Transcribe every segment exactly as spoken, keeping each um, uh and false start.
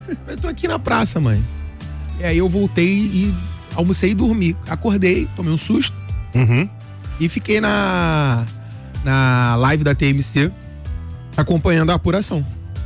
Eu tô aqui na praça, mãe. E aí eu voltei e almocei e dormi. Acordei, tomei um susto. Uhum. E fiquei na, na live da T M C acompanhando a apuração.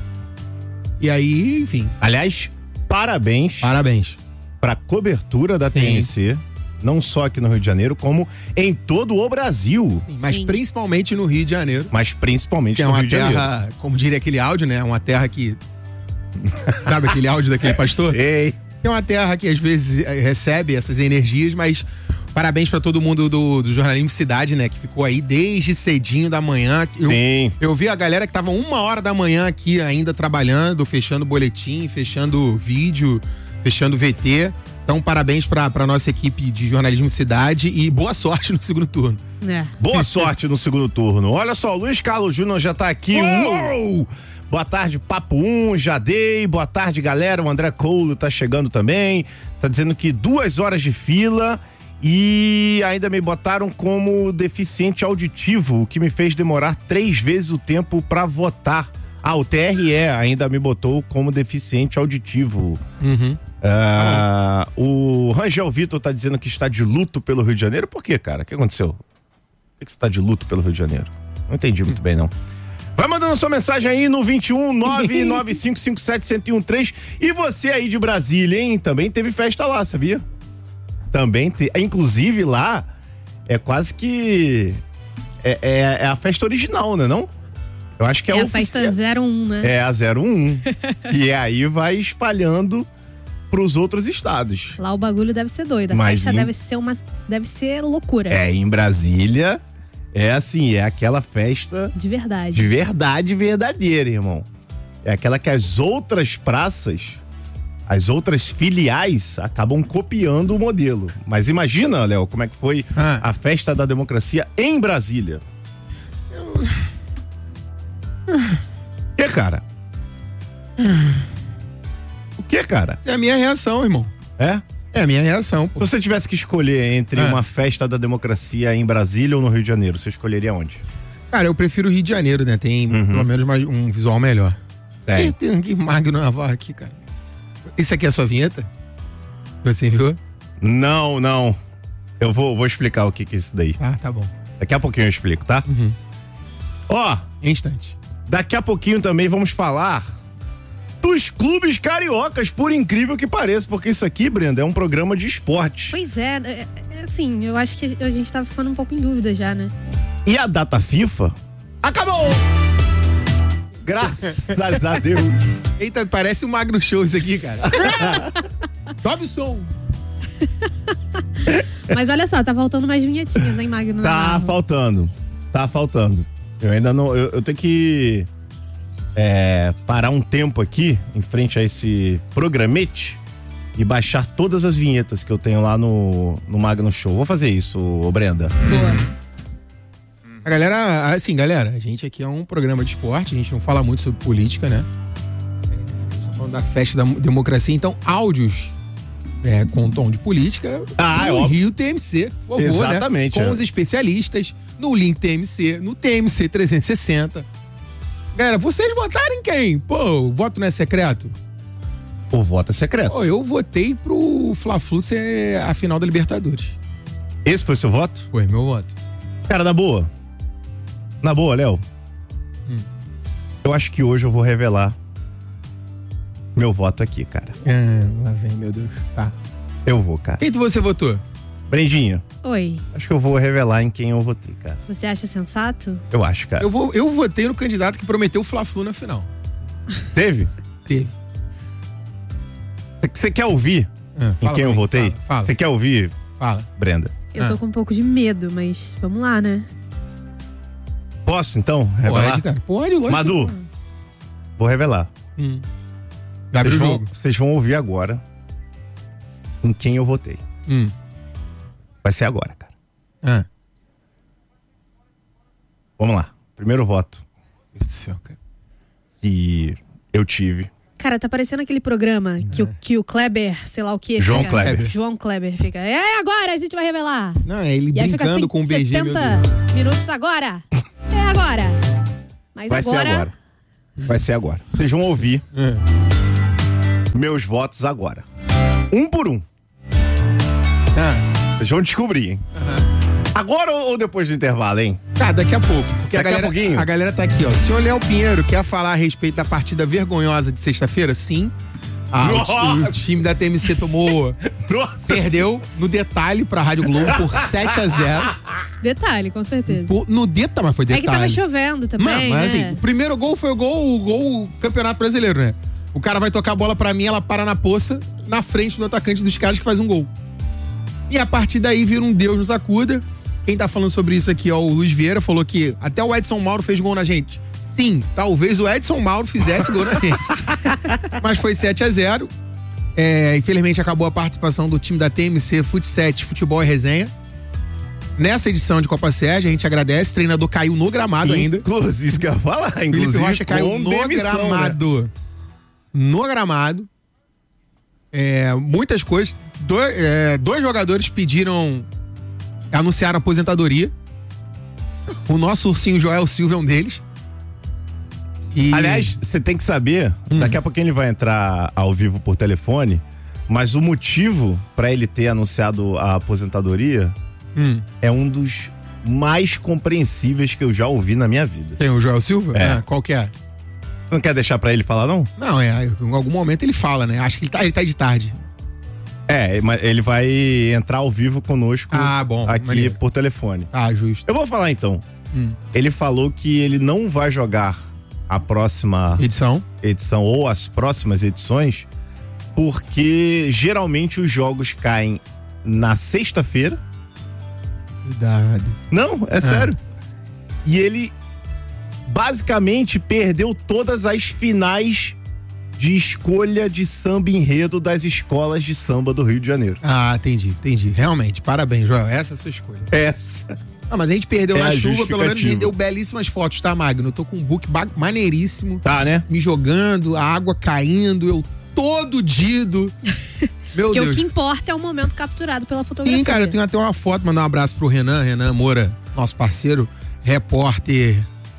E aí, enfim. Aliás, parabéns. Parabéns. Pra cobertura da Sim. T M C. Não só aqui no Rio de Janeiro, como em todo o Brasil. Sim, mas Sim. principalmente no Rio de Janeiro. Mas principalmente Que é no uma Rio de Janeiro. terra, como diria aquele áudio, né? Uma terra que... Sabe aquele áudio daquele pastor? Sei. É uma terra que às vezes eh, recebe essas energias, mas parabéns pra todo mundo do, do jornalismo Cidade, né? Que ficou aí desde cedinho da manhã. Eu, Sim. eu vi a galera que tava uma hora da manhã aqui ainda trabalhando, fechando boletim, fechando vídeo, fechando V T. Então, parabéns pra, pra nossa equipe de jornalismo Cidade e boa sorte no segundo turno. É. Boa sorte no segundo turno. Olha só, o Luiz Carlos Júnior já tá aqui. Uou! Boa tarde, Papo um, já dei. Boa tarde, galera. O André Coulo tá chegando também. Tá dizendo que duas horas de fila e ainda me botaram como deficiente auditivo, o que me fez demorar três vezes o tempo pra votar. Ah, o T R E ainda me botou como deficiente auditivo. Uhum. Ah, o Rangel Vitor tá dizendo que está de luto pelo Rio de Janeiro. Por quê, cara? O que aconteceu? Por que você tá de luto pelo Rio de Janeiro? Não entendi muito bem, não. Vai mandando sua mensagem aí no vinte e um, nove nove cinco cinco sete, zero um um três. E você aí de Brasília, hein? Também teve festa lá, sabia? Também te... Inclusive lá, é quase que... É, é, é a festa original, né, não? Eu acho que é, É a ofici- festa zero um, né? É a zero um. E aí vai espalhando pros outros estados. Lá o bagulho deve ser doido. A Mas festa em- deve ser uma. Deve ser loucura. É, em Brasília, é assim, é aquela festa De verdade. de verdade verdadeira, irmão. É aquela que as outras praças, as outras filiais acabam copiando o modelo. Mas imagina, Léo, como é que foi Ah. a festa da democracia em Brasília. O que, cara? O que, cara? É a minha reação, irmão. É? É a minha reação, pô. Se você tivesse que escolher entre Ah. uma festa da democracia em Brasília ou no Rio de Janeiro, você escolheria onde? Cara, eu prefiro o Rio de Janeiro, né? Tem Uhum. pelo menos mais- um visual melhor. Tem. Ih, tem um Gui Magno Navarro aqui, cara. Isso aqui é a sua vinheta? Você viu? Não, não. Eu vou, vou explicar o que, que é isso daí. Ah, tá bom. Daqui a pouquinho eu explico, tá? Uhum. Ó, Em instante. daqui a pouquinho também vamos falar dos clubes cariocas, por incrível que pareça, porque isso aqui, Brenda, é um programa de esporte. Pois é, é, é, assim, eu acho que a gente tá ficando um pouco em dúvida já, né? E a data FIFA acabou! Graças a Deus. Eita, parece um Magno Show isso aqui, cara. Sobe o som. Mas olha só, tá faltando mais vinhetinhas, hein, Magno? Tá Navarro? faltando. Tá faltando. Eu ainda não. Eu, eu tenho que é, parar um tempo aqui em frente a esse programete e baixar todas as vinhetas que eu tenho lá no, no Magno Show. Vou fazer isso, ô Brenda. Boa. A galera, assim, galera, a gente aqui é um programa de esporte, a gente não fala muito sobre política, né? É, a gente tá falando da festa da democracia, então áudios é, com tom de política Ah, é no óbvio. Rio T M C, por favor, Exatamente, né? Com é. os especialistas, no link T M C, no T M C trezentos e sessenta. Galera, vocês votaram em quem? Pô, o voto não é secreto? O voto é secreto. Pô, eu votei pro Fla-Flu ser a final da Libertadores. Esse foi seu voto? Foi meu voto. Cara, na boa. Na boa, Léo. Hum. Eu acho que hoje eu vou revelar meu voto aqui, cara. Ah, lá vem, meu Deus. Tá. Eu vou, cara. Quem tu você votou? Brendinha, Oi, acho que eu vou revelar em quem eu votei, cara. você acha sensato? Eu acho, cara. Eu, vou, eu votei no candidato que prometeu o Fla-Flu na final. Teve? Teve. Você quer ouvir Ah, em fala quem pra eu mim, votei? Fala, Você fala. quer ouvir, fala. Brenda? Eu tô Ah. com um pouco de medo, mas vamos lá, né? Posso, então, revelar? Pode, cara. Pode, lógico. Madu, vou revelar. Hum. Abre Vocês o vão, jogo. vocês vão ouvir agora em quem eu votei. Hum. Vai ser agora, cara. Ah. Vamos lá. Primeiro voto Meu Deus do céu, cara. que eu tive. Cara, tá parecendo aquele programa que, o, que o Kleber, sei lá o que. João fica, Kleber. João Kleber fica. É agora, a gente vai revelar. Não, é ele E aí fica brincando assim, com o B G, meu setenta Deus. minutos agora. É agora. Mas Vai agora. ser agora. Vai ser agora. Vocês vão ouvir Ah. Meus votos agora. Um por um. Ah. Vocês vão descobrir, hein? Aham. Agora ou depois do intervalo, hein? Tá, daqui a pouco. Porque Daqui a a galera, pouquinho? A galera tá aqui, ó. O senhor Léo Pinheiro quer falar a respeito da partida vergonhosa de sexta-feira? Sim. Ah, o, ti- o time da T M C tomou... Nossa! Perdeu no detalhe pra Rádio Globo por sete a zero. Detalhe, com certeza. Por- no detalhe, mas foi detalhe. É que tava chovendo também, Mano, mas né? assim, o primeiro gol foi o gol, o gol Campeonato Brasileiro, né? O cara vai tocar a bola pra mim, ela para na poça, na frente do atacante dos caras que faz um gol. E a partir daí vira um Deus nos acuda. Quem tá falando sobre isso aqui, ó, o Luiz Vieira, falou que até o Edson Mauro fez gol na gente. Sim, talvez o Edson Mauro fizesse gol na gente. Mas foi sete a zero. É, infelizmente acabou a participação do time da T M C Futset, Futebol e Resenha. Nessa edição de Copa Sérgio, a gente agradece. O treinador caiu no gramado ainda. Inclusive, isso que eu ia falar. Felipe Inclusive, Rocha caiu com no demissão, gramado. Né? No gramado. É, muitas coisas. Do, é, dois jogadores pediram, anunciaram aposentadoria. O nosso ursinho Joel Silva é um deles. E... Aliás, você tem que saber, Hum. daqui a pouquinho ele vai entrar ao vivo por telefone, mas o motivo pra ele ter anunciado a aposentadoria Hum. é um dos mais compreensíveis que eu já ouvi na minha vida. Tem o Joel Silva? É. É, qual que é? Não quer deixar pra ele falar, não? Não, é. Em algum momento ele fala, né? Acho que ele tá, ele tá de tarde. É, mas ele vai entrar ao vivo conosco Ah, bom, aqui maneiro. por telefone. Ah, justo. Eu vou falar então. Hum. Ele falou que ele não vai jogar a próxima Edição. edição ou as próximas edições porque geralmente os jogos caem na sexta-feira. Cuidado. Não, é Ah. sério. E ele basicamente perdeu todas as finais de escolha de samba enredo das escolas de samba do Rio de Janeiro. Ah, entendi, entendi. Realmente, parabéns, Joel. Essa é a sua escolha. Essa. Ah, mas a gente perdeu É na a chuva, pelo menos a gente justificativa. deu belíssimas fotos, tá, Magno? Eu tô com um book ba- maneiríssimo, Tá, né? me jogando, a água caindo, eu todo dido. Meu Porque Deus. o que importa é o momento capturado pela fotografia. Sim, cara, eu tenho até uma foto, mandar um abraço pro Renan, Renan Moura, nosso parceiro, repórter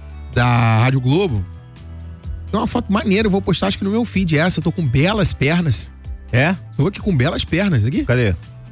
da Rádio Globo. Tem uma foto maneira, eu vou postar acho que no meu feed essa, eu tô com belas pernas. É? Tô aqui com belas pernas aqui. Cadê?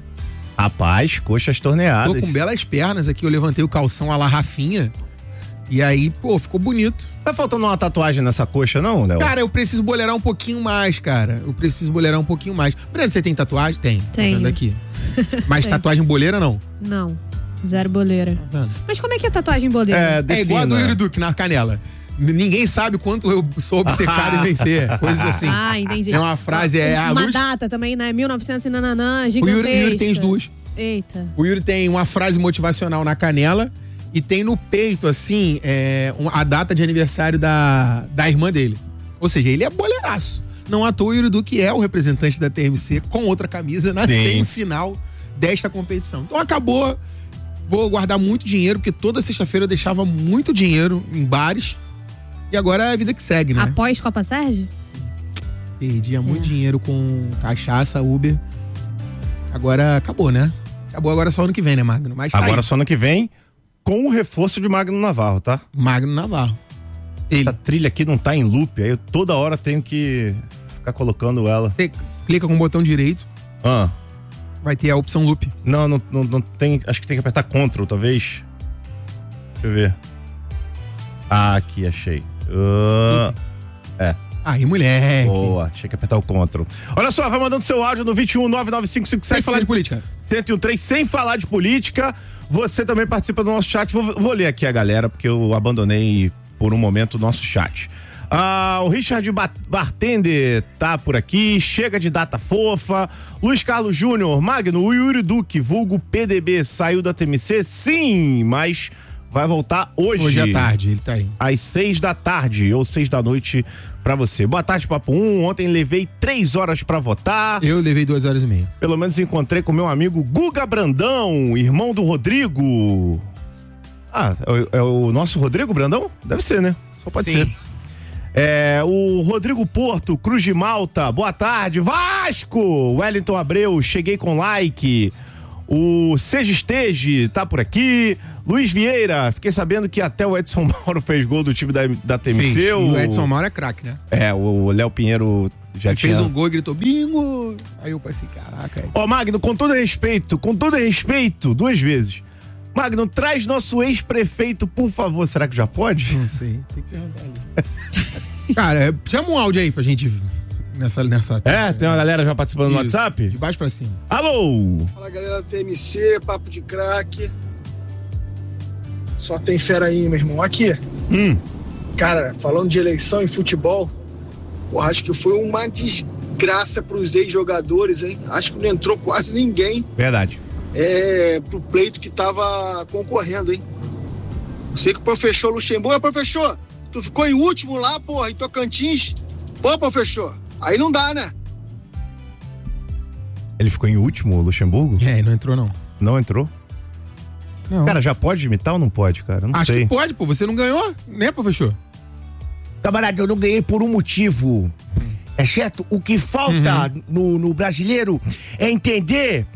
Rapaz, coxas torneadas. Tô com belas pernas aqui, eu levantei o calção a la Rafinha. E aí, pô, ficou bonito. Tá faltando uma tatuagem nessa coxa, não, Léo? Cara, eu preciso boleirar um pouquinho mais, cara. Eu preciso boleirar um pouquinho mais. Breno, você tem tatuagem? Tem. Tenho. Tá vendo aqui? Mas Tenho. tatuagem boleira, não? Não, zero boleira. Tá vendo? Mas como é que é tatuagem boleira? É, É igual a do defina. Yuri Duque, na canela. N- Ninguém sabe quanto eu sou obcecado em vencer. Coisas assim. Ah, entendi. É uma frase, é a Uma luz... data também, né? mil e novecentos e nananã, O gigantesca. Yuri, o Yuri tem as duas. Eita. O Yuri tem uma frase motivacional na canela e tem no peito, assim, é, um- a data de aniversário da, da irmã dele. Ou seja, ele é boleiraço. Não à toa, o Yuri Duque é o representante da T M C com outra camisa na Sim. semifinal desta competição. Então acabou. Vou guardar muito dinheiro, porque toda sexta-feira eu deixava muito dinheiro em bares. E agora é a vida que segue, né? Após Copa Sérgio? Perdia muito É. dinheiro com cachaça, Uber. Agora acabou, né? Acabou agora só ano que vem, né, Magno? Mas tá Agora aí. só ano que vem, com o reforço de Magno Navarro, tá? Magno Navarro. Ele. Essa trilha aqui não tá em loop, aí eu toda hora tenho que ficar colocando ela. Você clica com o botão direito, Ah, vai ter a opção loop. não, não, não, não tem. Acho que tem que apertar Ctrl, talvez. Deixa eu ver. Ah, aqui, achei. Ah, é. Aí, moleque. Boa, tinha que apertar o Ctrl. Olha só, vai mandando seu áudio no vinte e um nove nove cinco cinco Sem sete falar de política. cento e um três, sem falar de política. Você também participa do nosso chat. Vou, vou ler aqui a galera, porque eu abandonei por um momento o nosso chat. Ah, o Richard Ba- Bartender tá por aqui. Chega de data fofa. Luiz Carlos Júnior, Magno, o Yuri Duque, vulgo P D B, saiu da T M C? Sim, mas vai voltar hoje. Hoje à tarde, ele tá aí. Às seis da tarde ou seis da noite pra você. Boa tarde, Papo um. Ontem levei três horas pra votar. Eu levei duas horas e meia. Pelo menos encontrei com meu amigo Guga Brandão, irmão do Rodrigo. Ah, é o, é o nosso Rodrigo Brandão? Deve ser, né? Só pode Sim. ser. É, o Rodrigo Porto, Cruz de Malta, boa tarde. Vasco! Wellington Abreu, cheguei com like. O Seja Estege tá por aqui. Luiz Vieira, fiquei sabendo que até o Edson Mauro fez gol do time da, da T M C. Fez. O... o Edson Mauro é craque, né? É, o Léo Pinheiro já Ele tinha... fez um gol e gritou bingo. Aí eu pensei, caraca. Ó, Magno, com todo respeito, com todo respeito, duas vezes. Magno, traz nosso ex-prefeito, por favor. Será que já pode? Não sei, tem que perguntar ali. Cara, chama um áudio aí pra gente nessa... nessa É, tem uma galera já participando no Isso, WhatsApp? de baixo pra cima. Alô? Fala galera do T M C, papo de craque. Só tem fera aí, meu irmão. Aqui, Hum. cara, falando de eleição em futebol, porra, acho que foi uma desgraça pros ex-jogadores, hein? Acho que não entrou quase ninguém Verdade. é, pro pleito que tava concorrendo, hein? Sei que o professor Luxemburgo, é professor, tu ficou em último lá, porra, em Tocantins. Pô, professor, aí não dá, né? Ele ficou em último, o Luxemburgo? É, não entrou não. Não entrou? Não. Cara, já pode imitar ou não pode, cara? Não Acho sei. que pode, pô. Você não ganhou, né, professor? Camarada, eu não ganhei por um motivo. É certo? O que falta Uhum. no, no brasileiro é entender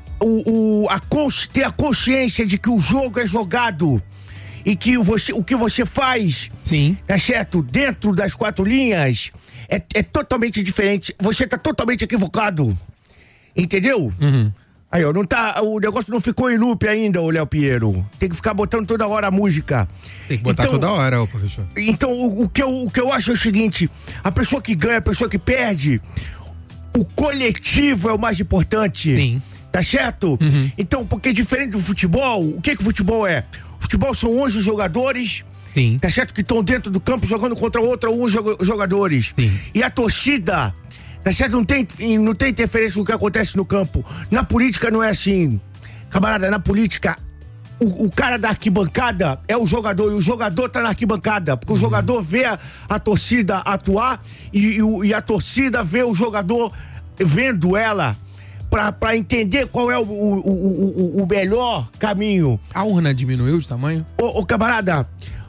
o, o, a cons, ter a consciência de que o jogo é jogado e que você, o que você faz, Sim. é certo? Dentro das quatro linhas é, é totalmente diferente. Você tá totalmente equivocado. Entendeu? Uhum. Aí, ó, não tá, o negócio não ficou em loop ainda, ô Léo Pinheiro. Tem que ficar botando toda hora a música. Tem que botar Então, toda hora, ô professor. Então, o, o, que eu, o que eu acho é o seguinte: a pessoa que ganha, a pessoa que perde, o coletivo é o mais importante. Sim. Tá certo? Uhum. Então, porque diferente do futebol, o que que o futebol é? O futebol são onze jogadores, Sim. tá certo? Que estão dentro do campo jogando contra outro onze jogadores. Sim. E a torcida, tá certo? Não tem, não tem interferência no que acontece no campo. Na política não é assim. Camarada, na política, o, o cara da arquibancada é o jogador, e o jogador tá na arquibancada, porque o jogador vê a, a torcida atuar e, e, o- e a torcida vê o jogador vendo ela pra, pra entender qual é o, o, o, o, o melhor caminho. A urna diminuiu de tamanho? Ô, ô, camarada,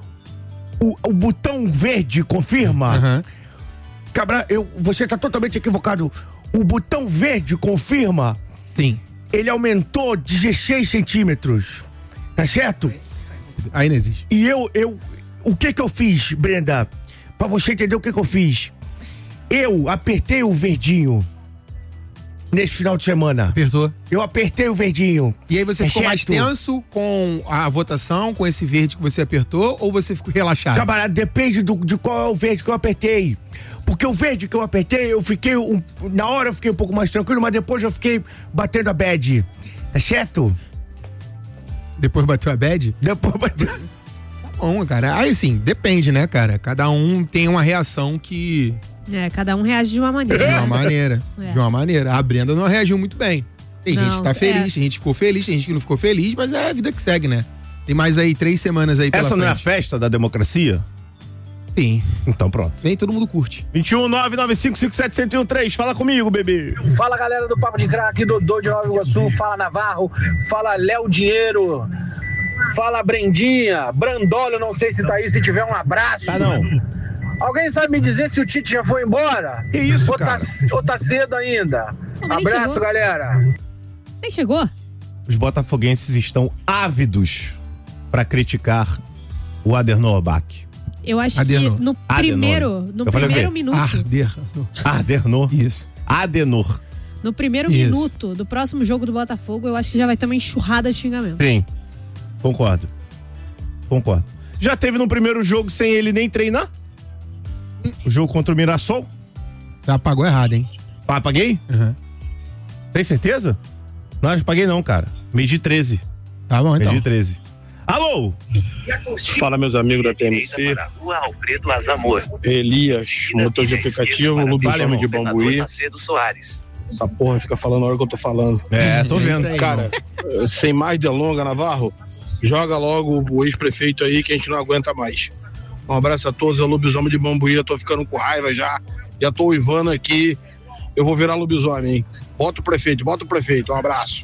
o, o botão verde confirma. Aham. Camarada, eu, você tá totalmente equivocado. O botão verde confirma. Sim. Ele aumentou dezesseis centímetros. Tá certo? Aí não existe. E eu, eu, o que que eu fiz, Brenda? Pra você entender o que que eu fiz. Eu apertei o verdinho nesse final de semana. Apertou. Eu apertei o verdinho. E aí você É ficou mais certo? tenso com a votação, com esse verde que você apertou, ou você ficou relaxado? Camarada, depende do, de qual é o verde que eu apertei. Porque o verde que eu apertei, eu fiquei um, na hora eu fiquei um pouco mais tranquilo, mas depois eu fiquei batendo a bad. É certo? Depois bateu a bad? Depois bateu. Tá bom, cara. Aí sim, depende, né, cara? Cada um tem uma reação que... É, cada um reage de uma maneira. De uma maneira. É. De uma maneira. A Brenda não reagiu muito bem. Tem Não, gente que tá feliz, é. tem gente que ficou feliz, tem gente que não ficou feliz, mas é a vida que segue, né? Tem mais aí três semanas aí pela Essa não é a frente. festa da democracia? Sim. Então pronto. Nem todo mundo curte. vinte e um, nove nove cinco cinco sete zero zero um três. Fala comigo, bebê. Fala galera do Papo de Craque, Dodô de Nova Iguaçu, fala Navarro, fala Léo Dinheiro, fala Brendinha, Brandolio, não sei se tá aí, se tiver um abraço. Tá não. Alguém sabe me dizer se o Tite já foi embora? Que isso, ou tá, cara? ou tá cedo ainda? Pô, mas nem Abraço, chegou. galera. Nem chegou? Os botafoguenses estão ávidos pra criticar o Adenor Bach. Eu acho Adenor. que no Adenor. primeiro, no Eu falei o primeiro quê? minuto, Arder. Adenor. Isso. Adenor. no primeiro Isso. minuto do próximo jogo do Botafogo, eu acho que já vai ter uma enxurrada de xingamento. Sim. Concordo. Concordo. Já teve no primeiro jogo sem ele nem treinar? O jogo contra o Mirassol? Você apagou errado, hein? Ah, apaguei? Uhum. Tem certeza? Não, não paguei não, cara. Medi treze. Tá bom, então. Medi treze. Alô? Fala, meus amigos da T M C. Elias, motor de aplicativo, lobisomem de Bambuí. Essa porra fica falando na hora que eu tô falando. É, tô É vendo. isso aí. Cara, eh, sem mais delonga, Navarro, joga logo o ex-prefeito aí que a gente não aguenta mais. Um abraço a todos, é o lobisomem de Bambuí. Eu tô ficando com raiva já. Já tô uivando aqui. Eu vou virar lobisomem, hein? Bota o prefeito, bota o prefeito. Um abraço.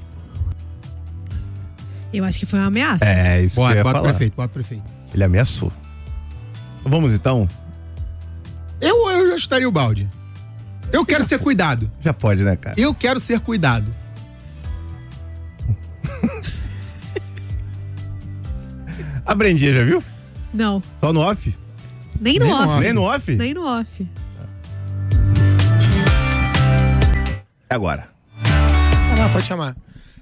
Eu acho que foi uma ameaça. É, isso que eu Bota, ia bota o falar. prefeito, bota o prefeito. Ele ameaçou. Vamos então? Eu, eu já estaria o balde. Eu quero ser cuidado. Já pode, né, cara? Eu quero ser cuidado. A Brendinha, já viu? Não. Só no off? Nem no Nem no off. off. Nem no off? Nem no off. É agora. Ah, pode chamar.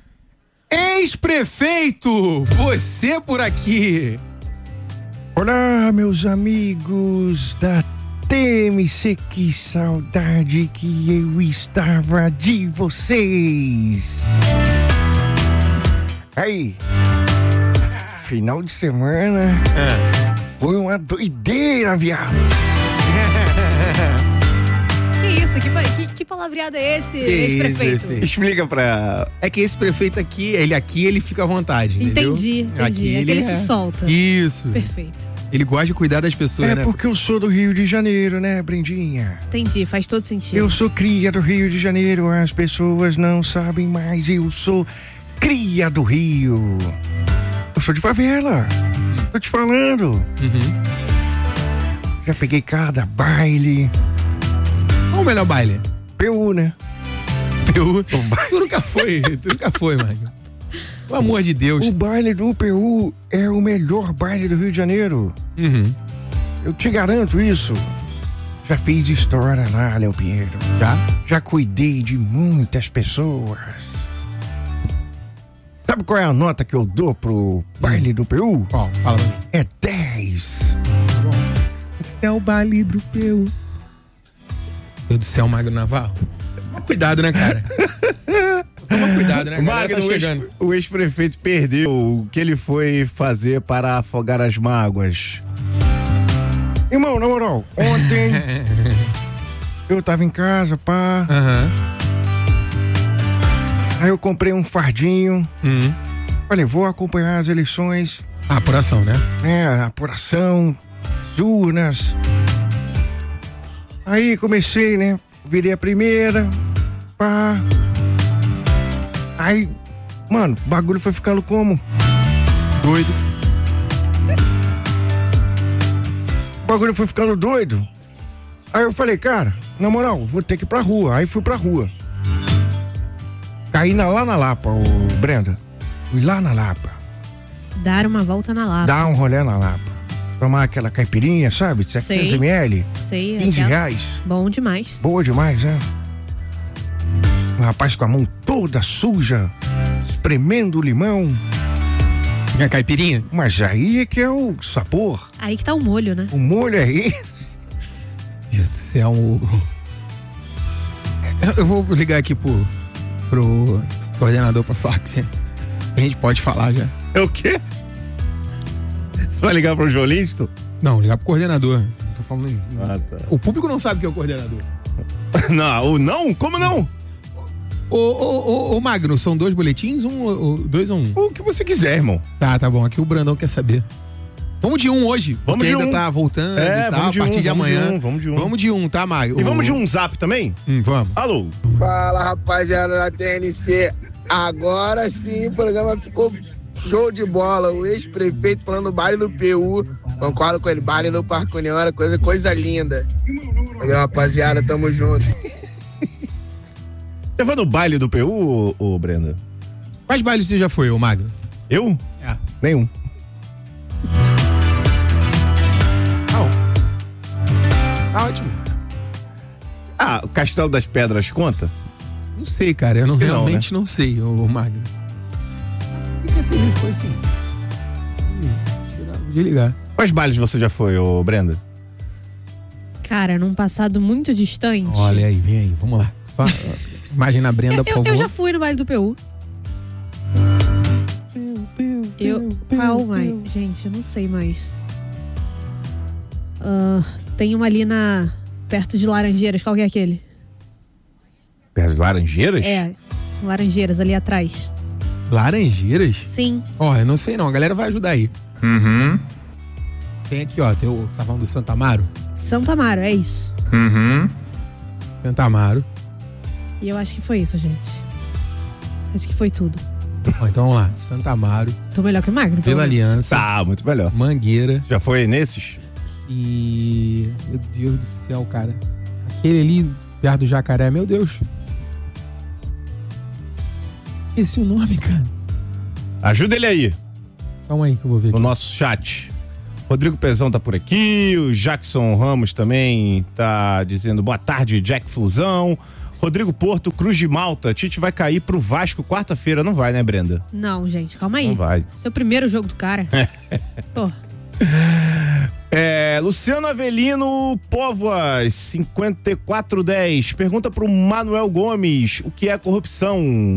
Ex-prefeito, você por aqui. Olá, meus amigos da T M C, que saudade que eu estava de vocês. Aí, final de semana É. foi uma doideira, viado. Que isso? Que, pa- que, que palavreado é esse, Que ex-prefeito? isso, ex-prefeito. Explica pra... É que esse prefeito aqui, ele aqui, ele fica à vontade, entendeu? Entendi, entendi. Aqui É que ele se solta. Isso. Perfeito. Ele gosta de cuidar das pessoas, É né? porque eu sou do Rio de Janeiro, né, Brendinha? Entendi, faz todo sentido. Eu sou cria do Rio de Janeiro, as pessoas não sabem mais, eu sou cria do Rio. Eu sou de favela, tô te falando. Uhum. Já peguei cada baile. Qual o melhor baile? P U, né? P U. Tu nunca foi, tu nunca foi, Magno. Pelo amor de Deus. O baile do P U é o melhor baile do Rio de Janeiro. Uhum. Eu te garanto isso. Já fiz história lá, Léo Pinheiro. Já? Já cuidei de muitas pessoas. Sabe qual é a nota que eu dou pro baile do P U? Ó, fala pra mim. É dez. É o baile do P U. Meu Deus do céu, Magno Navarro. Toma cuidado, né, cara? Toma cuidado, né? A galera Magno, tá o ex- chegando. o ex-prefeito perdeu o que ele foi fazer para afogar as mágoas. Irmão, na moral, ontem eu tava em casa, pá. Aham. Aí eu comprei um fardinho. Uhum. Falei, vou acompanhar as eleições, Ah, apuração, né? né? A apuração, as urnas. Aí comecei, né? Virei a primeira, pá. Aí, mano, o bagulho foi ficando como? Doido. O bagulho foi ficando doido. Aí eu falei, cara, na moral, vou ter que ir pra rua. Aí fui pra rua. Caí na, lá na Lapa, ô Brenda. Fui lá na Lapa. Dar uma volta na Lapa. Dar um rolê na Lapa. Tomar aquela caipirinha, sabe? De setecentos Sei. mililitros. Sei, quinze aquela- reais. Bom demais. Boa demais, né? O rapaz com a mão toda suja, espremendo o limão. Minha caipirinha? Mas aí é que é o sabor. Aí que tá o molho, né? O molho é esse. Deus do céu. o- Eu vou ligar aqui pro, pro coordenador pra falar que você- a gente pode falar já. É o quê? Você vai ligar pro jornalista? Não, ligar pro coordenador. Tô falando. Ah, tá. O público não sabe quem é o coordenador. Não, o não? Como não? Ô, ô, ô, ô, Magno, são dois boletins? Um, ou- ou dois ou um? O que você quiser, irmão. Tá, tá bom. Aqui o Brandão quer saber. Vamos de um hoje. Vamos porque de ainda um. tá voltando É, e tal, vamos de a partir um, de vamos de amanhã. um, vamos de um. Vamos de um, tá, Magno? E vamos de um zap também? Hum, vamos. Alô? Fala, rapaziada da T N C. Agora sim, o programa ficou show de bola. O ex-prefeito falando do baile do P U. Concordo com ele, baile do Parque União era coisa, coisa linda. Valeu, rapaziada, tamo junto. Você foi no baile do P U, ô, ô Brenda? Quais bailes você já foi, ô Magno? Eu? É. Nenhum. Tá ótimo. Ah, o Castelo das Pedras conta? Não sei, cara. Eu não, Não, realmente não sei, ô Magno. Por que a T V ficou assim? Ih, tirar, podia ligar. Quais bailes você já foi, ô Brenda? Cara, num passado muito distante. Olha aí, vem aí. Vamos lá. Só imagem na Brenda, por eu, favor. eu já fui no baile do P U. Eu. Qual mais? Gente, eu não sei mais. Ah, tem uma ali na. Perto de Laranjeiras. Qual que é aquele? As Laranjeiras? É, Laranjeiras, ali atrás. Laranjeiras? Sim. Ó, eu não sei não. A galera vai ajudar aí. Uhum. Tem aqui, ó. Tem o. Você tá falando do Santa Amaro? Santo Amaro, é isso. Uhum. Santa Amaro. E eu acho que foi isso, gente. Acho que foi tudo. Ó, então vamos lá. Santa Amaro, Tô melhor que o Magno. pelo Vila menos. Aliança, Tá, muito melhor. Mangueira Já foi nesses? e. Meu Deus do céu, cara. Aquele ali perto do Jacaré, meu Deus. Esqueci o nome, cara. Ajuda ele aí. Calma aí que eu vou ver aqui. No nosso chat. Rodrigo Pezão tá por aqui, o Jackson Ramos também tá dizendo boa tarde, Jack Flusão. Rodrigo Porto, Cruz de Malta, Tite vai cair pro Vasco quarta-feira, não vai, né, Brenda? Não, gente, calma aí. Não vai. Esse é o primeiro jogo do cara. Pô. É, Luciano Avelino Póvoas, cinquenta e quatro dez, pergunta pro Manuel Gomes, o que é corrupção?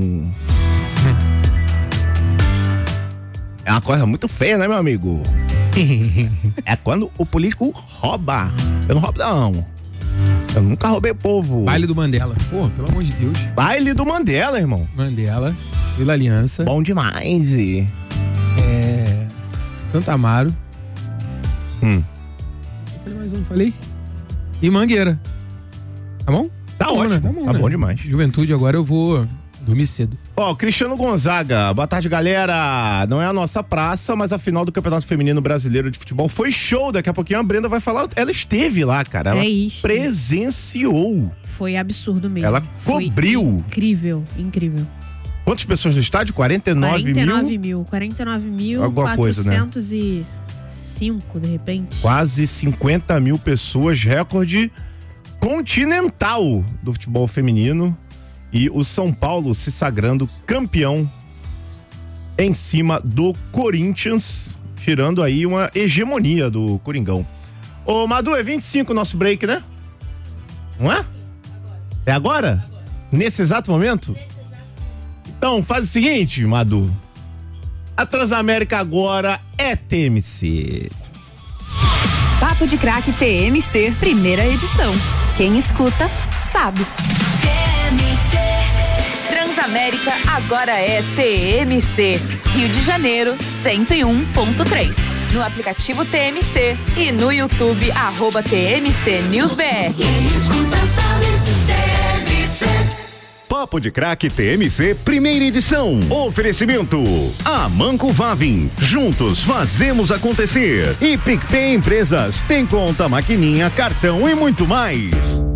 É uma coisa muito feia, né, meu amigo? É quando o político rouba. Eu não roubo, não. Eu nunca roubei povo. Baile do Mandela. Pô, pelo amor de Deus. Baile do Mandela, irmão. Mandela, Vila Aliança. Bom demais. E... É... Santa Amaro. Hum. Eu falei mais um, falei? E Mangueira. Tá bom? Tá, tá ótimo, bom, né? Tá bom, tá né? bom demais. Juventude, agora eu vou dormir cedo. Ó, oh, Cristiano Gonzaga, boa tarde, galera. Não é a nossa praça, mas a final do Campeonato Feminino Brasileiro de Futebol foi show. Daqui a pouquinho a Brenda vai falar. Ela esteve lá, cara. Ela é isso. Presenciou. Foi absurdo mesmo. Ela cobriu. Foi incrível, incrível. Quantas pessoas no estádio? quarenta e nove mil? quarenta e nove mil. quarenta e nove mil. Alguma coisa, né? quatrocentos e cinco, de repente. Quase cinquenta mil pessoas, recorde continental do futebol feminino. E o São Paulo se sagrando campeão em cima do Corinthians, tirando aí uma hegemonia do Coringão. Ô, Madu, é vinte e cinco o nosso break, né? Não é? É agora? Nesse exato momento? Então, faz o seguinte, Madu. A Transamérica agora é T M C. Papo de Craque T M C, primeira edição. Quem escuta, sabe. T M C. Transamérica agora é T M C. Rio de Janeiro, cento e um ponto três. No aplicativo T M C e no YouTube, arroba T M C News B R. Quem escuta, sabe. T M C. Papo de Craque T M C, primeira edição. Oferecimento: Amanco Vavin. Juntos fazemos acontecer. E PicPay Empresas. Tem conta, maquininha, cartão e muito mais.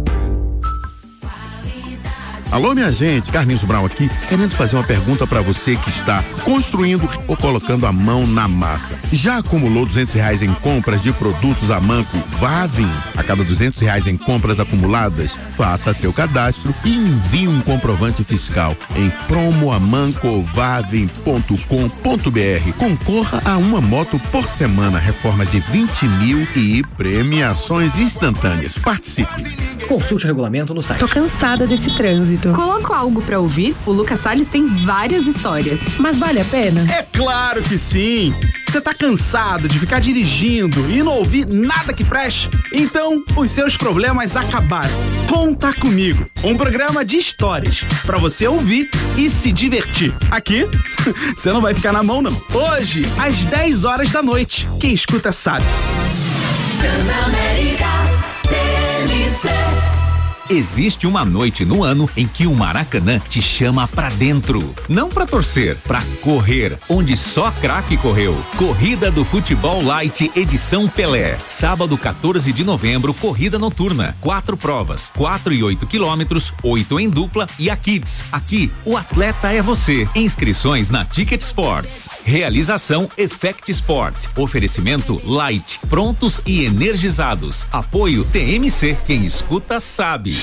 Alô, minha gente, Carlinhos Brown aqui, querendo fazer uma pergunta para você que está construindo ou colocando a mão na massa. Já acumulou duzentos reais em compras de produtos Amanco Vavin? A cada duzentos reais em compras acumuladas, faça seu cadastro e envie um comprovante fiscal em promoamancovavin ponto com ponto b r. Concorra a uma moto por semana, reformas de vinte mil e premiações instantâneas. Participe. Consulte o regulamento no site. Tô cansada desse trânsito. Coloco algo pra ouvir? O Lucas Salles tem várias histórias. Mas vale a pena? É claro que sim! Você tá cansado de ficar dirigindo e não ouvir nada que preste? Então, os seus problemas acabaram. Conta Comigo, um programa de histórias pra você ouvir e se divertir. Aqui, você não vai ficar na mão, não. Hoje, às dez horas da noite. Quem escuta sabe. Transamérica T M C. Existe uma noite no ano em que o Maracanã te chama pra dentro. Não pra torcer, pra correr, onde só craque correu. Corrida do Futebol Light, edição Pelé. Sábado, quatorze de novembro, corrida noturna. Quatro provas, quatro e oito quilômetros, oito em dupla e a Kids. Aqui, o atleta é você. Inscrições na Ticket Sports. Realização Effect Sport. Oferecimento Light, prontos e energizados. Apoio T M C. Quem escuta sabe.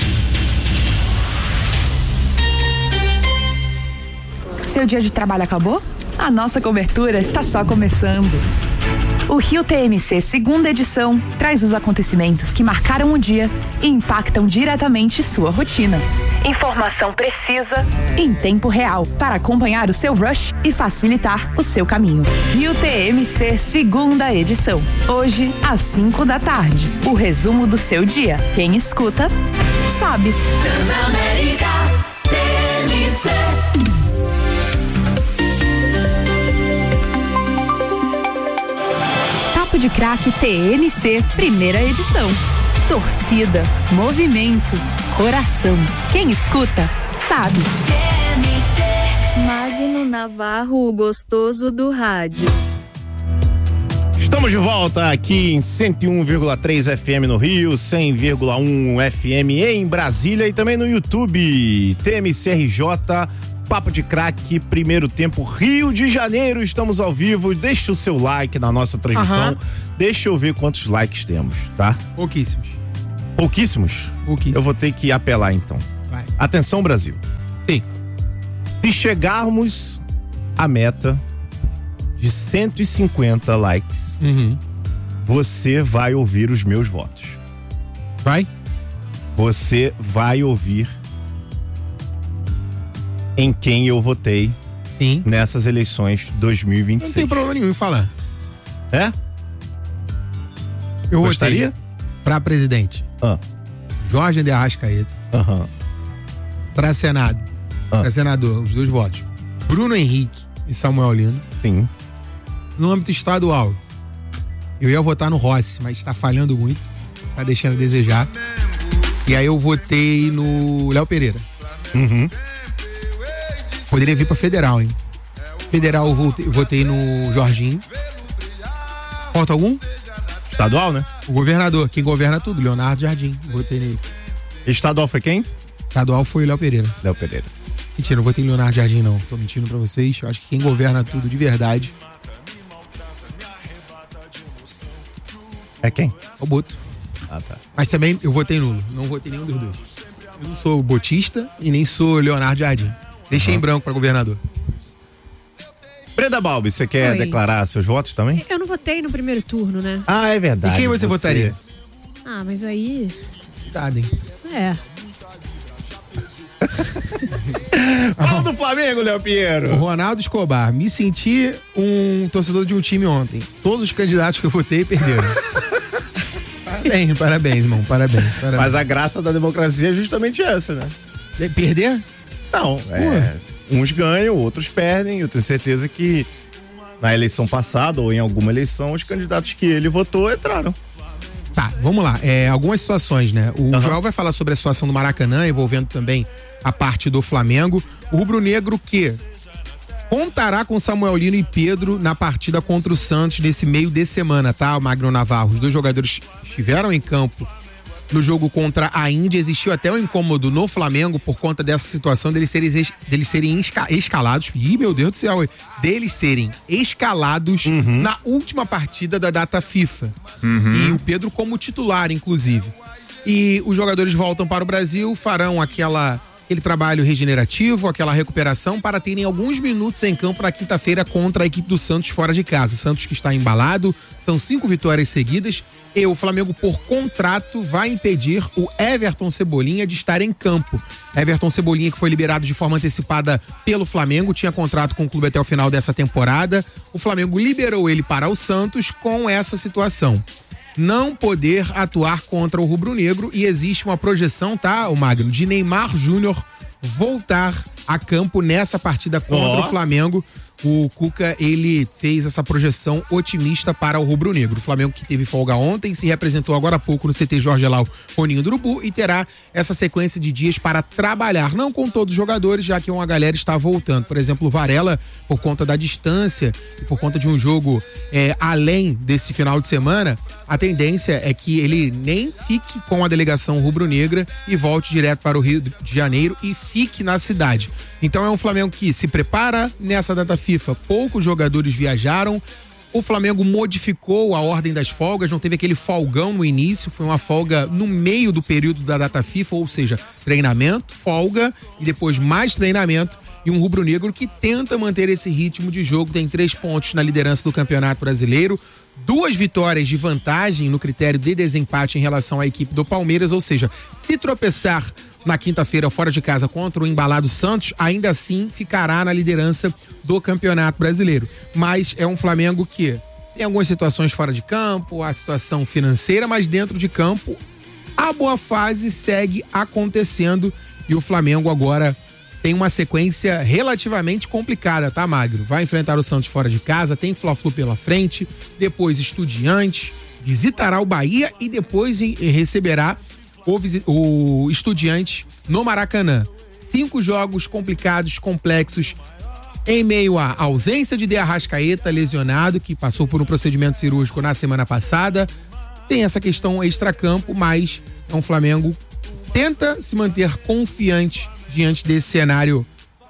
Seu dia de trabalho acabou? A nossa cobertura está só começando. O Rio T M C segunda edição traz os acontecimentos que marcaram o dia e impactam diretamente sua rotina. Informação precisa em tempo real para acompanhar o seu rush e facilitar o seu caminho. Rio T M C segunda edição. Hoje, às cinco da tarde. O resumo do seu dia. Quem escuta, sabe. Transamérica T M C. Papo de Craque T M C, primeira edição. Torcida, movimento, coração. Quem escuta, sabe. T M C. Magno Navarro, o gostoso do rádio. Estamos de volta aqui em cento e um vírgula três F M no Rio, cem vírgula um F M em Brasília e também no YouTube, T M C R J Papo de Craque, primeiro tempo, Rio de Janeiro, estamos ao vivo. Deixa o seu like na nossa transmissão. Aham. Deixa eu ver quantos likes temos, tá? Pouquíssimos. Pouquíssimos? Pouquíssimos. Eu vou ter que apelar então. Vai. Atenção, Brasil. Sim. Se chegarmos à meta de cento e cinquenta likes, Uhum. você vai ouvir os meus votos. Vai? Você vai ouvir em quem eu votei Sim. nessas eleições dois mil e vinte e seis. Não tem problema nenhum em falar. É? Eu Gostaria? votei pra presidente. Ah. Jorge de Arrascaeta. Aham. Pra Senado. Ah. Pra senador, os dois votos. Bruno Henrique e Samuel Lino. Sim. No âmbito estadual, eu ia votar no Rossi, mas tá falhando muito. Tá deixando a desejar. E aí eu votei no Léo Pereira. Uhum. Poderia vir pra federal, hein? Federal eu votei, eu votei no Jorginho. Falta algum? Estadual, né? O governador, quem governa tudo, Leonardo Jardim. Votei nele. Estadual foi quem? Estadual foi o Léo Pereira. Léo Pereira. Mentira, não votei em Leonardo Jardim, não. Tô mentindo pra vocês. Eu acho que quem governa tudo de verdade é quem? O Boto. Ah, tá. Mas também eu votei nulo. Não votei nenhum dos dois. Eu não sou botista e nem sou Leonardo Jardim. Deixei Uhum. em branco pra governador. Brenda Balbi, você quer Oi. declarar seus votos também? Eu não votei no primeiro turno, né? Ah, é verdade. E quem você votaria? Ah, mas aí. Cuidado, hein? É. Fala do Flamengo, Léo O Pinheiro. Ronaldo Escobar. Me senti um torcedor de um time ontem. Todos os candidatos que eu votei perderam. Parabéns, parabéns, irmão. Parabéns, parabéns. Mas a graça da democracia é justamente essa, né? De- Perder? Não, é. Uns ganham, outros perdem. Eu tenho certeza que na eleição passada ou em alguma eleição, os candidatos que ele votou entraram. Tá, vamos lá. É, algumas situações, né? O Joel vai falar sobre a situação do Maracanã, envolvendo também a parte do Flamengo. O rubro-negro que contará com Samuel Lino e Pedro na partida contra o Santos nesse meio de semana, tá? O Magno Navarro. Os dois jogadores estiveram em campo no jogo contra a Índia. Existiu até um incômodo no Flamengo por conta dessa situação deles serem, deles serem esca, escalados. Ih, meu Deus do céu. Deles serem escalados Uhum. na última partida da data FIFA. Uhum. E o Pedro como titular, inclusive. E os jogadores voltam para o Brasil, farão aquela, aquele trabalho regenerativo, aquela recuperação para terem alguns minutos em campo na quinta-feira contra a equipe do Santos fora de casa. Santos que está embalado, são cinco vitórias seguidas. E o Flamengo, por contrato, vai impedir o Everton Cebolinha de estar em campo. Everton Cebolinha, que foi liberado de forma antecipada pelo Flamengo, tinha contrato com o clube até o final dessa temporada. O Flamengo liberou ele para o Santos com essa situação. Não poder atuar contra o rubro-negro, e existe uma projeção, tá, o Magno, de Neymar Júnior voltar a campo nessa partida contra Oh. o Flamengo. O Cuca, ele fez essa projeção otimista para o rubro-negro. O Flamengo, que teve folga ontem, se representou agora há pouco no C T Jorge Elau, Roninho do Urubu, e terá essa sequência de dias para trabalhar, não com todos os jogadores, já que uma galera está voltando. Por exemplo, o Varela, por conta da distância e por conta de um jogo é, além desse final de semana, a tendência é que ele nem fique com a delegação rubro-negra e volte direto para o Rio de Janeiro e fique na cidade. Então é um Flamengo que se prepara nessa data FIFA. Poucos jogadores viajaram. O Flamengo modificou a ordem das folgas, não teve aquele folgão no início, foi uma folga no meio do período da data FIFA, ou seja, treinamento, folga e depois mais treinamento. E um rubro-negro que tenta manter esse ritmo de jogo, tem três pontos na liderança do Campeonato Brasileiro, duas vitórias de vantagem no critério de desempate em relação à equipe do Palmeiras, ou seja, se tropeçar na quinta-feira fora de casa contra o embalado Santos, ainda assim ficará na liderança do Campeonato Brasileiro. Mas é um Flamengo que tem algumas situações fora de campo, a situação financeira, mas dentro de campo a boa fase segue acontecendo e o Flamengo agora tem uma sequência relativamente complicada, tá, Magno? Vai enfrentar o Santos fora de casa, tem Fla-Flu pela frente, depois Estudiantes, visitará o Bahia e depois receberá o, o Estudiantes no Maracanã. Cinco jogos complicados, complexos, em meio à ausência de De Arrascaeta, lesionado, que passou por um procedimento cirúrgico na semana passada. Tem essa questão extracampo, mas é um Flamengo que tenta se manter confiante diante desse cenário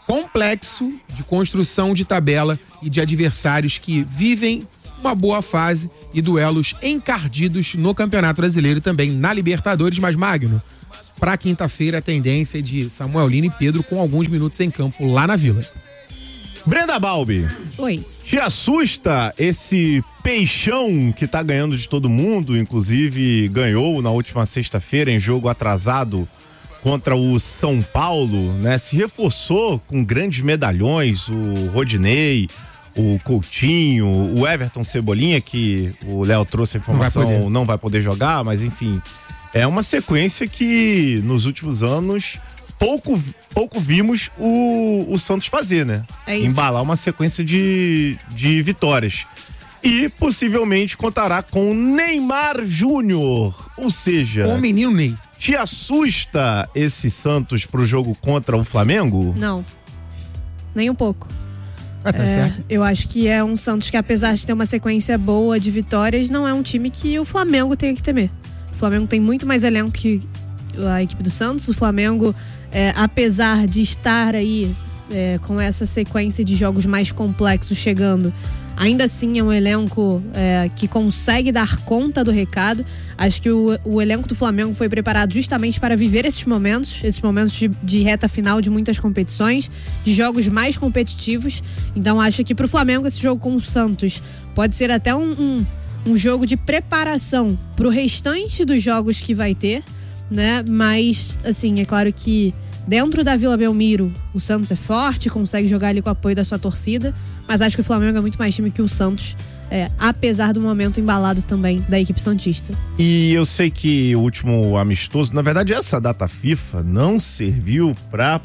complexo de construção de tabela e de adversários que vivem uma boa fase e duelos encardidos no Campeonato Brasileiro e também na Libertadores. Mas, Magno, para quinta-feira a tendência é de Samuel Lino e Pedro com alguns minutos em campo lá na Vila. Brenda Balbi. Oi. Te assusta esse peixão que tá ganhando de todo mundo, inclusive ganhou na última sexta-feira em jogo atrasado contra o São Paulo, né? Se reforçou com grandes medalhões, o Rodinei, o Coutinho, o Everton Cebolinha, que o Léo trouxe a informação, não vai, poder. não vai poder jogar, mas enfim, é uma sequência que nos últimos anos pouco, pouco vimos o, o Santos fazer, né? É isso. Embalar uma sequência de, de vitórias. E possivelmente contará com Neymar Júnior, ou seja... Com o menino Ney. Te assusta esse Santos pro jogo contra o Flamengo? Não. Nem um pouco. Ah, tá é, certo. Eu acho que é um Santos que, apesar de ter uma sequência boa de vitórias, não é um time que o Flamengo tem que temer. O Flamengo tem muito mais elenco que a equipe do Santos. O Flamengo, é, apesar de estar aí é, com essa sequência de jogos mais complexos chegando, ainda assim é um elenco é, que consegue dar conta do recado. Acho que o, o elenco do Flamengo foi preparado justamente para viver esses momentos, esses momentos de, de reta final de muitas competições, de jogos mais competitivos. Então acho que para o Flamengo esse jogo com o Santos pode ser até um, um, um jogo de preparação para o restante dos jogos que vai ter, né? Mas, assim, é claro que dentro da Vila Belmiro o Santos é forte, consegue jogar ali com o apoio da sua torcida, mas acho que o Flamengo é muito mais time que o Santos, é, apesar do momento embalado também da equipe santista. E eu sei que o último amistoso, na verdade essa data FIFA não serviu pra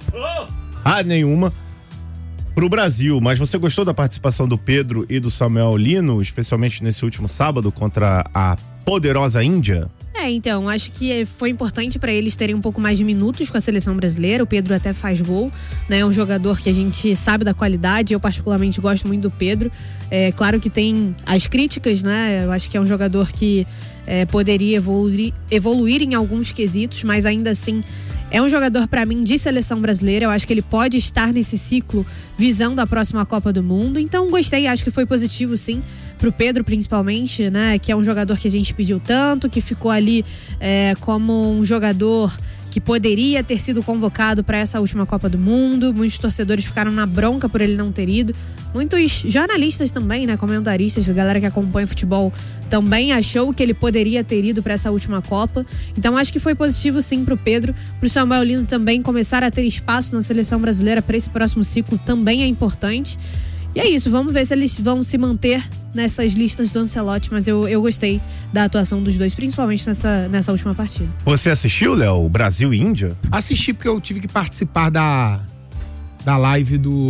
ah, nenhuma pro Brasil, mas você gostou da participação do Pedro e do Samuel Lino, especialmente nesse último sábado contra a poderosa Índia? É, então, acho que foi importante para eles terem um pouco mais de minutos com a seleção brasileira. O Pedro até faz gol, né? É um jogador que a gente sabe da qualidade. Eu particularmente gosto muito do Pedro. É claro que tem as críticas, né? Eu acho que é um jogador que é, poderia evoluir, evoluir em alguns quesitos, mas ainda assim é um jogador, para mim, de seleção brasileira. Eu acho que ele pode estar nesse ciclo visando a próxima Copa do Mundo. Então, gostei, acho que foi positivo, sim, pro Pedro, principalmente, né? Que é um jogador que a gente pediu tanto, que ficou ali é, como um jogador que poderia ter sido convocado para essa última Copa do Mundo. Muitos torcedores ficaram na bronca por ele não ter ido. Muitos jornalistas também, né? Comentaristas, a galera que acompanha futebol também achou que ele poderia ter ido para essa última Copa. Então acho que foi positivo, sim, pro Pedro. Pro Samuel Lino também começar a ter espaço na seleção brasileira para esse próximo ciclo também é importante. E é isso, vamos ver se eles vão se manter nessas listas do Ancelotti, mas eu, eu gostei da atuação dos dois, principalmente nessa, nessa última partida. Você assistiu, Léo, Brasil e Índia? Assisti porque eu tive que participar da, da live do,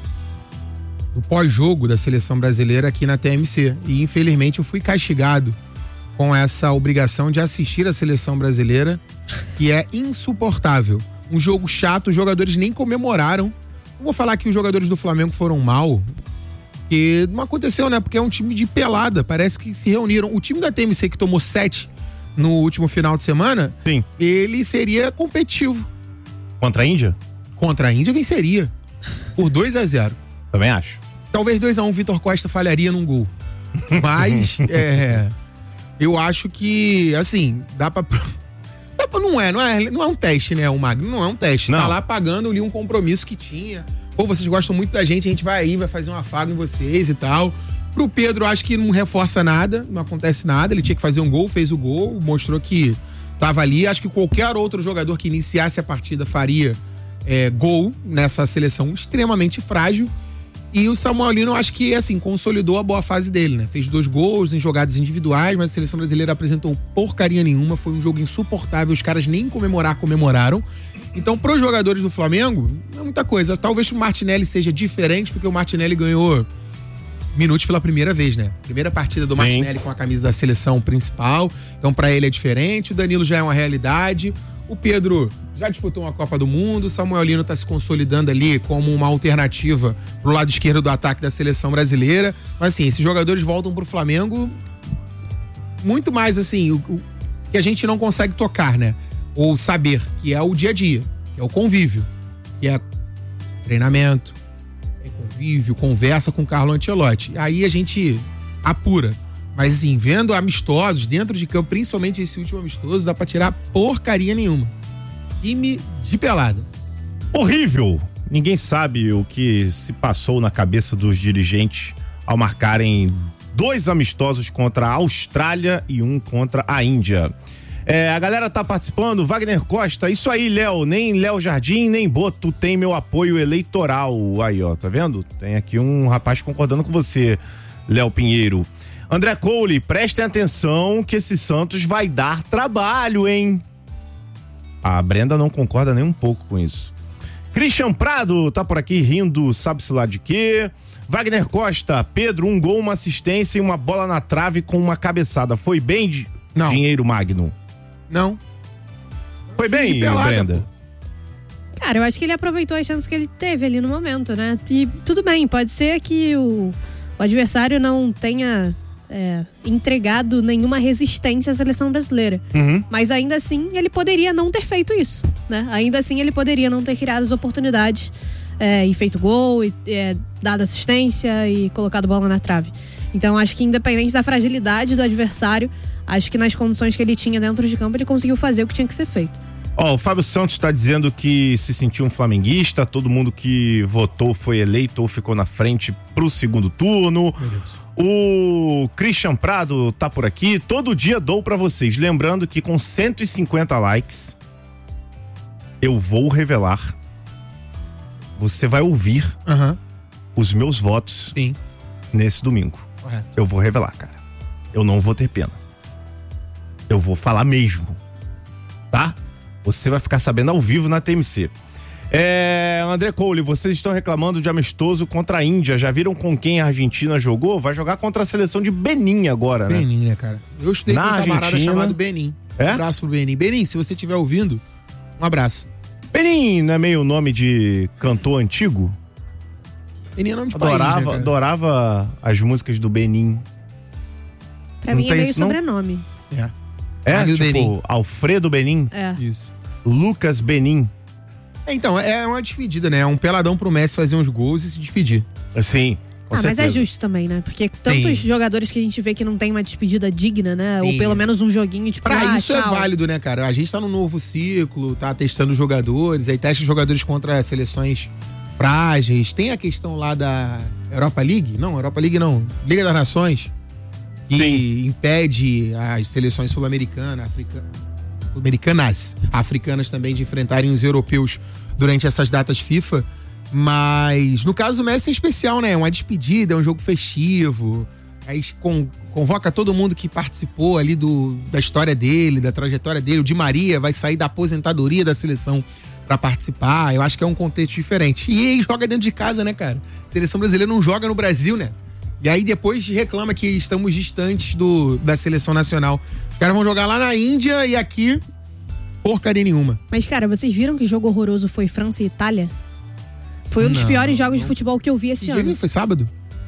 do pós-jogo da seleção brasileira aqui na T M C. E infelizmente eu fui castigado com essa obrigação de assistir a seleção brasileira, que é insuportável. Um jogo chato, os jogadores nem comemoraram. Não vou falar que os jogadores do Flamengo foram mal, porque não aconteceu, né? Porque é um time de pelada, parece que se reuniram. O time da T M C que tomou sete no último final de semana, sim, ele seria competitivo. Contra a Índia? Contra a Índia venceria, por dois a zero. Também acho. Talvez dois a um, Vitor Costa falharia num gol. Mas, é, eu acho que, assim, dá pra... Não é, não é, não é um teste, né, o Magno? Não é um teste. Não. Tá lá pagando ali um compromisso que tinha. Pô, vocês gostam muito da gente, a gente vai aí, vai fazer um afago em vocês e tal. Pro Pedro, acho que não reforça nada, não acontece nada. Ele tinha que fazer um gol, fez o gol, mostrou que tava ali. Acho que qualquer outro jogador que iniciasse a partida faria é, gol nessa seleção extremamente frágil. E o Samuel Lino, acho que, assim, consolidou a boa fase dele, né? Fez dois gols em jogadas individuais, mas a seleção brasileira apresentou porcaria nenhuma. Foi um jogo insuportável, os caras nem comemorar, comemoraram. Então, pros jogadores do Flamengo, não é muita coisa. Talvez o Martinelli seja diferente, porque o Martinelli ganhou minutos pela primeira vez, né? Primeira partida do Martinelli com a camisa da seleção principal. Então, pra ele é diferente. O Danilo já é uma realidade. O Pedro já disputou uma Copa do Mundo, o Samuel Lino tá se consolidando ali como uma alternativa pro lado esquerdo do ataque da seleção brasileira. Mas assim, esses jogadores voltam pro Flamengo muito mais assim, o, o que a gente não consegue tocar, né? Ou saber, que é o dia a dia, que é o convívio, que é treinamento, tem convívio, conversa com o Carlo Ancelotti. Aí a gente apura. Mas assim, vendo amistosos dentro de campo, principalmente esse último amistoso, dá pra tirar porcaria nenhuma. Time de pelada. Horrível! Ninguém sabe o que se passou na cabeça dos dirigentes ao marcarem dois amistosos contra a Austrália e um contra a Índia. É, a galera tá participando, Wagner Costa, isso aí, Léo, nem Léo Jardim, nem Boto tem meu apoio eleitoral. Aí, ó, tá vendo? Tem aqui um rapaz concordando com você, Léo Pinheiro. André Cole, prestem atenção que esse Santos vai dar trabalho, hein? A Brenda não concorda nem um pouco com isso. Christian Prado tá por aqui rindo, sabe-se lá de quê. Wagner Costa, Pedro, um gol, uma assistência e uma bola na trave com uma cabeçada. Foi bem, de não. Dinheiro Magno? Não. Foi bem, pelada, Brenda? Pô. Cara, eu acho que ele aproveitou as chances que ele teve ali no momento, né? E tudo bem, pode ser que o, o adversário não tenha é, entregado nenhuma resistência à seleção brasileira. Uhum. Mas ainda assim, ele poderia não ter feito isso, né? Ainda assim, ele poderia não ter criado as oportunidades é, e feito gol, e é, dado assistência e colocado bola na trave. Então, acho que independente da fragilidade do adversário, acho que nas condições que ele tinha dentro de campo, ele conseguiu fazer o que tinha que ser feito. Ó, oh, o Fábio Santos tá dizendo que se sentiu um flamenguista, todo mundo que votou foi eleito ou ficou na frente pro segundo turno. O Christian Prado tá por aqui, todo dia dou pra vocês, lembrando que com cento e cinquenta likes, eu vou revelar, você vai ouvir uhum. os meus votos Sim. nesse domingo. Correto. Eu vou revelar, cara. Eu não vou ter pena. Eu vou falar mesmo. Tá? Você vai ficar sabendo ao vivo na T M C. É, André Cole, vocês estão reclamando de amistoso contra a Índia. Já viram com quem a Argentina jogou? Vai jogar contra a seleção de Benin agora, né? Benin, né, cara? Eu estudei na com um camarada Argentina... chamado Benin. É? Um abraço pro Benin. Benin, se você estiver ouvindo, um abraço. Benin não é meio nome de cantor antigo? Benin é nome de adorava, país, né, cara? Adorava as músicas do Benin. Pra não mim é meio isso, sobrenome. É. É, Mário tipo, Benin. Alfredo Benin? É. Isso. Lucas Benin. É, então, é uma despedida, né? É um peladão pro Messi fazer uns gols e se despedir. Sim. Ah, mas é justo também, né? Porque tantos Sim. jogadores que a gente vê que não tem uma despedida digna, né? Sim. Ou pelo menos um joguinho, tipo, pra ah, isso tchau. É válido, né, cara? A gente tá num novo ciclo, tá testando jogadores, aí testa os jogadores contra seleções frágeis. Tem a questão lá da Europa League? Não, Europa League não. Liga das Nações, que Sim. impede as seleções sul-americanas, africanas, sul-americanas, africanas também de enfrentarem os europeus durante essas datas FIFA. Mas no caso do Messi é especial, né? É uma despedida, é um jogo festivo. Aí con- convoca todo mundo que participou ali do, da história dele, da trajetória dele. O Di Maria vai sair da aposentadoria da seleção pra participar. Eu acho que é um contexto diferente. E aí joga dentro de casa, né, cara? A seleção brasileira não joga no Brasil, né? E aí depois reclama que estamos distantes do, da seleção nacional. Os caras vão jogar lá na Índia e aqui porcaria nenhuma. Mas, cara, vocês viram que jogo horroroso foi França e Itália? Foi um dos não, piores jogos não. de futebol que eu vi esse que ano. Dia foi sábado?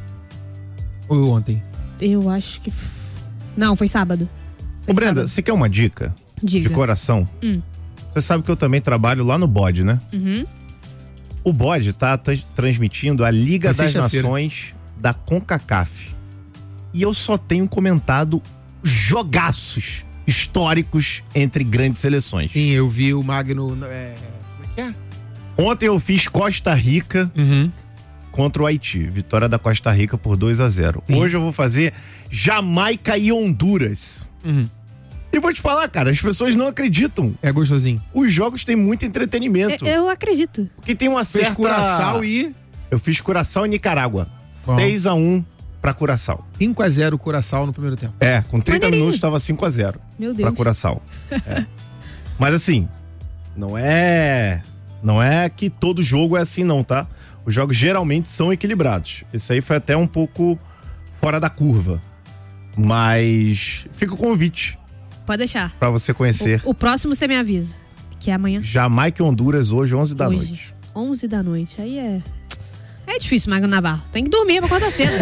Ou ontem? Eu acho que... Não, foi sábado. Foi Ô Brenda, sábado. você quer uma dica? Diga. De coração? Hum. Você sabe que eu também trabalho lá no B O D, né? Uhum. O B O D tá t- transmitindo a Liga É das sexta-feira. Nações da CONCACAF. E eu só tenho comentado jogaços históricos entre grandes seleções. Sim, eu vi o Magno... É... Como é que é? Ontem eu fiz Costa Rica uhum. contra o Haiti. Vitória da Costa Rica por dois a zero. Sim. Hoje eu vou fazer Jamaica e Honduras. Uhum. E vou te falar, cara, as pessoas não acreditam. É gostosinho. Os jogos têm muito entretenimento. Eu, eu acredito. Porque tem uma certa... Fez Curaçao e... Eu fiz Curaçao e Nicarágua. seis a um pra Curaçao. cinco a zero Curaçao no primeiro tempo. É, com trinta minutos tava cinco a zero. Meu Deus. Pra Curaçao. É. Mas assim, não é... Não é que todo jogo é assim não, tá? Os jogos geralmente são equilibrados. Esse aí foi até um pouco fora da curva. Mas fica o convite. Pode deixar. Pra você conhecer. O, o próximo você me avisa. Que é amanhã. Jamaica e Honduras hoje, onze da hoje, noite. onze da noite. Aí é... É difícil, Magno Navarro. Tem que dormir pra acordar cedo.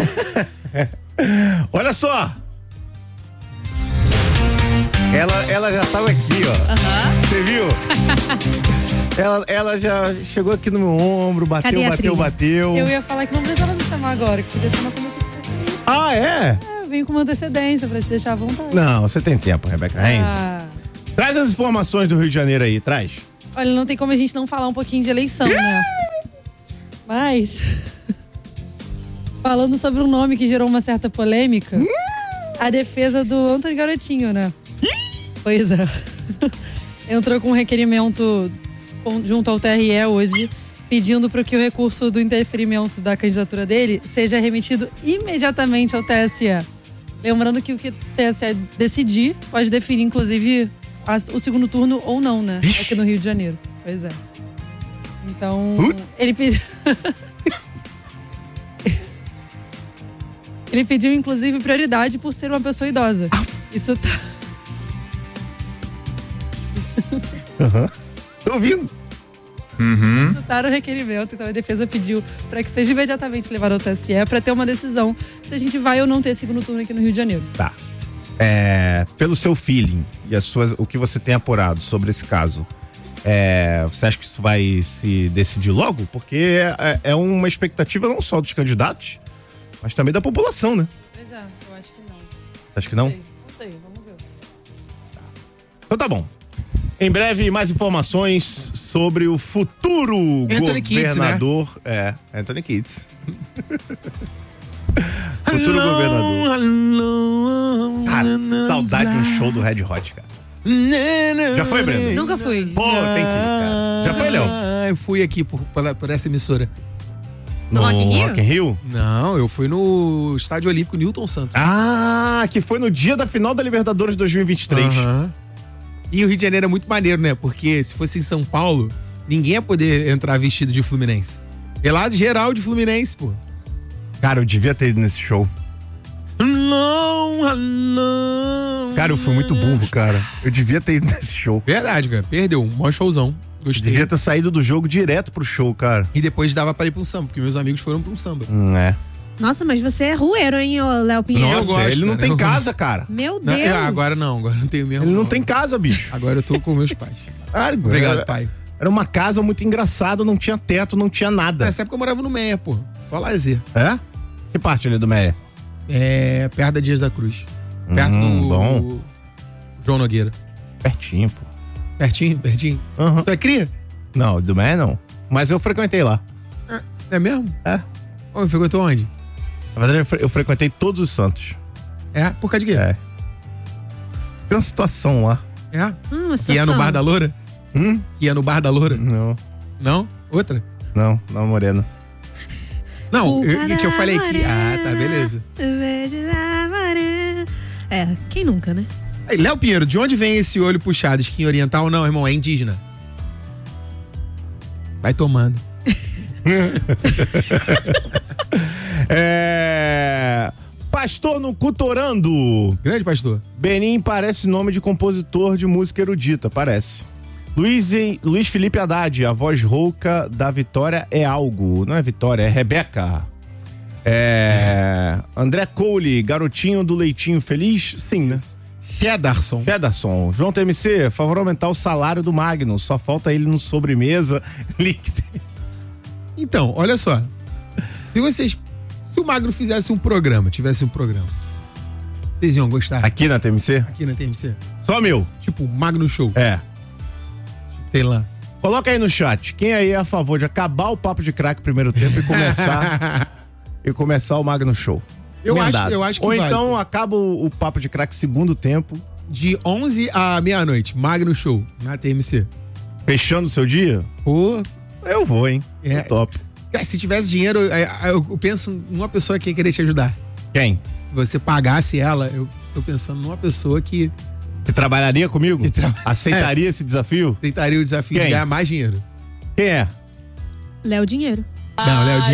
Olha só! Ela, ela já tava aqui, ó. Aham. Você viu? ela, ela já chegou aqui no meu ombro, bateu, Cadê a bateu, trilha? bateu. Eu ia falar que não precisava me chamar agora, que podia chamar quando você quiser. Ah, é? Eu vim com uma antecedência pra te deixar à vontade. Não, você tem tempo, Rebeca Reis. Ah, Traz as informações do Rio de Janeiro aí, traz. olha, não tem como a gente não falar um pouquinho de eleição, né? Mas, falando sobre um nome que gerou uma certa polêmica, a defesa do Antônio Garotinho, né? Pois é. Entrou com um requerimento junto ao T R E hoje, pedindo para que o recurso do interferimento da candidatura dele seja remetido imediatamente ao T S E. Lembrando que o que o T S E decidir pode definir, inclusive, as- o segundo turno ou não, né? Aqui no Rio de Janeiro. Pois é. Então, ele pediu. Ele pediu, inclusive, prioridade por ser uma pessoa idosa. Isso tá. Aham. Tô ouvindo. Uhum. Isso tá no requerimento, então a defesa pediu para que seja imediatamente levado ao T S E para ter uma decisão se a gente vai ou não ter segundo turno aqui no Rio de Janeiro. Tá. É, pelo seu feeling e as suas, o que você tem apurado sobre esse caso, é, você acha que isso vai se decidir logo? Porque é, é uma expectativa não só dos candidatos, mas também da população, né? Pois é, eu acho que não. Acho que não? Não sei, vamos ver. Então tá bom. Em breve, mais informações sobre o futuro Anthony Kiedis, governador. É, Anthony Kiedis. Futuro governador. Cara, saudade de um show do Red Hot, cara. Já foi, Breno? Nunca fui. Pô, tem que ir, cara. Já foi, Léo? Ah, eu fui aqui por, por, por essa emissora. No Rock in Rio? Rock in Rio? Não, eu fui no Estádio Olímpico Newton Santos. Ah, que foi no dia da final da Libertadores dois mil e vinte e três. Aham. E o Rio de Janeiro é muito maneiro, né? Porque se fosse em São Paulo, ninguém ia poder entrar vestido de Fluminense. É lá de geral de Fluminense, pô. Cara, eu devia ter ido nesse show. Cara, eu fui muito burro, cara. Eu devia ter ido nesse show. Verdade, cara. Perdeu. Um maior showzão. Gostei. Devia ter saído do jogo direto pro show, cara. E depois dava pra ir pra um samba, porque meus amigos foram pra um samba. Hum, é. Nossa, mas você é rueiro, hein, ô Léo Pinheiro? Nossa, Eu gosto, ele não cara. tem Eu casa, cara. Meu Não, Deus. é, agora não, agora não tenho mesmo. Ele não tem casa, bicho. Agora eu tô com meus pais. Ah, Obrigado, era, pai. Era uma casa muito engraçada, não tinha teto, não tinha nada. Nessa época eu morava no Meia, pô. Só lazer. É? Que parte ali do Meia? É, perto da Dias da Cruz. Perto Hum, do, bom. do João Nogueira. Pertinho, pô. Pertinho, pertinho. Uhum. Tu é cria? Não, do Meia não. Mas eu frequentei lá. É, é mesmo? É. Ô, frequentou onde? Na verdade, eu, fre- eu frequentei todos os santos. É? Por causa de quê? É. Tem uma situação lá. É? Hum, Que ia no Bar da Loura? Hum? Que ia no Bar da Loura? Não. Não? Outra? Não, não, Morena. Não, O eu, e que eu falei aqui. cara Ah, tá, beleza. É, quem nunca, né? Aí, Léo Pinheiro, de onde vem esse olho puxado? Skin oriental? Não, irmão, é indígena. Vai tomando. É. Pastor no Cutorando. Grande pastor. Benim parece nome de compositor de música erudita, parece. Luiz, Luiz Felipe Haddad, a voz rouca da Vitória é algo. Não é Vitória, é Rebeca. É. André Cole, garotinho do leitinho feliz? Sim, né? Pederson. Pederson. João T M C, favor aumentar o salário do Magno. Só falta ele no sobremesa. Então, olha só. Se vocês. Se o Magro fizesse um programa, tivesse um programa, vocês iam gostar? Aqui na T M C? Aqui na T M C? Só meu. Tipo, Magno Show. É. Sei lá. Coloca aí no chat. Quem aí é a favor de acabar o papo de craque primeiro tempo e começar e começar o Magno Show? Eu acho, Emendado. eu acho que Ou vale. então acaba o, o papo de craque segundo tempo. De onze à meia-noite, Magno Show, na T M C. Fechando o seu dia? Pô, eu vou, hein? É. Top. Cara, se tivesse dinheiro, eu, eu penso numa pessoa que ia querer te ajudar. Quem? Se você pagasse ela, eu tô pensando numa pessoa que... Que trabalharia comigo? Que tra... Aceitaria é. esse desafio? Aceitaria o desafio Quem? de ganhar mais dinheiro. Quem é? Léo Dinheiro. Não, Léo